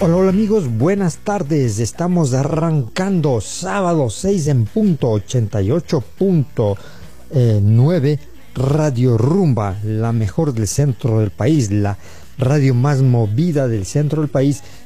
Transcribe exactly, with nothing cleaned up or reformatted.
Hola, hola amigos, buenas tardes. Estamos arrancando sábado seis en punto, ochenta y ocho punto nueve Radio Rumba, la mejor del centro del país, la radio más movida del centro del país.